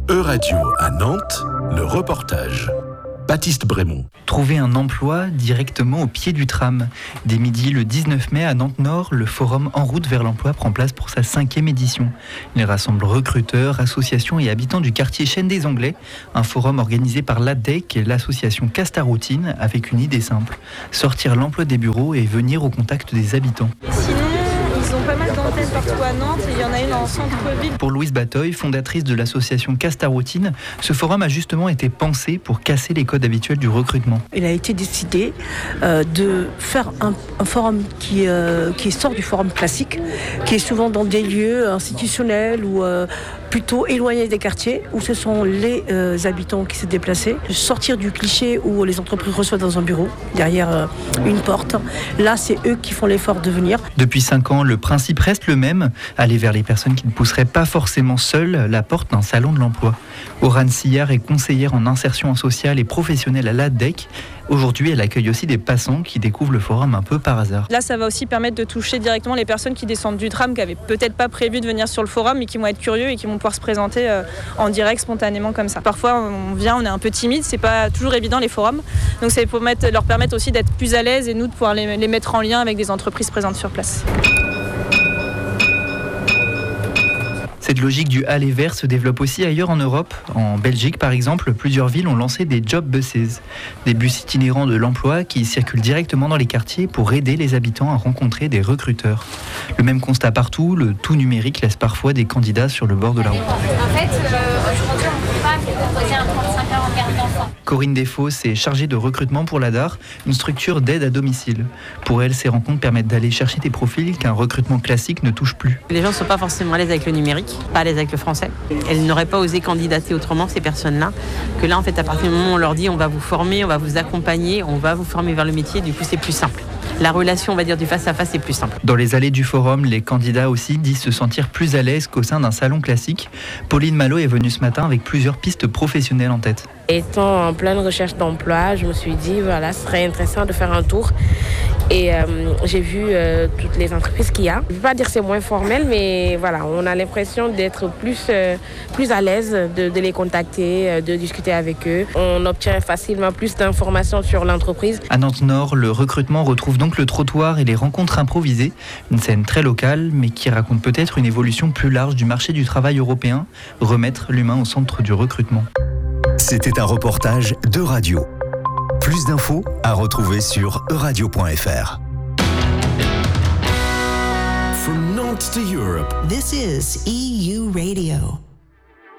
E-Radio à Nantes, le reportage. Baptiste Brémond. Trouver un emploi directement au pied du tram. Dès midi, le 19 mai, à Nantes-Nord, le forum En route vers l'emploi prend place pour sa 5e édition. Il rassemble recruteurs, associations et habitants du quartier Chêne des Anglais. Un forum organisé par l'ADEC et l'association Castaroutine avec une idée simple. Sortir l'emploi des bureaux et venir au contact des habitants. Sinon, ils ont pas mal d'antennes partout à Nantes et il y en a une en centre-ville. Pour Louise Batoy, fondatrice de l'association Castaroutine, ce forum a justement été pensé pour casser les codes habituels du recrutement. Il a été décidé de faire un forum qui sort du forum classique, qui est souvent dans des lieux institutionnels ou plutôt éloignés des quartiers, où ce sont les habitants qui se déplacent, de sortir du cliché où les entreprises reçoivent dans un bureau, derrière une porte. Là, c'est eux qui font l'effort de venir. Depuis 5 ans, le principe reste le même, aller vers les personnes qui ne pousseraient pas forcément seules la porte d'un salon de l'emploi. Aurane Sillard est conseillère en insertion sociale et professionnelle à l'ADEC. Aujourd'hui, elle accueille aussi des passants qui découvrent le forum un peu par hasard. Là, ça va aussi permettre de toucher directement les personnes qui descendent du tram, qui n'avaient peut-être pas prévu de venir sur le forum, mais qui vont être curieux et qui vont pouvoir se présenter en direct, spontanément comme ça. Parfois, on est un peu timide, c'est pas toujours évident les forums. Donc c'est pour leur permettre aussi d'être plus à l'aise et nous de pouvoir les mettre en lien avec des entreprises présentes sur place. Cette logique du aller vers se développe aussi ailleurs en Europe. En Belgique, par exemple, plusieurs villes ont lancé des job buses, des bus itinérants de l'emploi qui circulent directement dans les quartiers pour aider les habitants à rencontrer des recruteurs. Le même constat partout, le tout numérique laisse parfois des candidats sur le bord de la route. En fait, aujourd'hui, on ne peut pas proposer un 35 heures en garde d'enfants. Corinne Desfaux est chargée de recrutement pour l'ADAR, une structure d'aide à domicile. Pour elle, ces rencontres permettent d'aller chercher des profils qu'un recrutement classique ne touche plus. Les gens ne sont pas forcément à l'aise avec le numérique, pas à l'aise avec le français. Elles n'auraient pas osé candidater autrement, ces personnes-là. Que là, en fait, à partir du moment où on leur dit on va vous former, on va vous accompagner, on va vous former vers le métier, du coup, c'est plus simple. La relation, on va dire, du face-à-face est plus simple. Dans les allées du forum, les candidats aussi disent se sentir plus à l'aise qu'au sein d'un salon classique. Pauline Malo est venue ce matin avec plusieurs pistes professionnelles en tête. Étant en pleine recherche d'emploi, je me suis dit, voilà, ce serait intéressant de faire un tour. Et j'ai vu toutes les entreprises qu'il y a. Je ne veux pas dire que c'est moins formel, mais voilà, on a l'impression d'être plus à l'aise de les contacter, de discuter avec eux. On obtient facilement plus d'informations sur l'entreprise. À Nantes-Nord, le recrutement retrouve donc le trottoir et les rencontres improvisées. Une scène très locale, mais qui raconte peut-être une évolution plus large du marché du travail européen, remettre l'humain au centre du recrutement. C'était un reportage d'E-Radio. Plus d'infos à retrouver sur euradio.fr. From Nantes to Europe. This is EU Radio.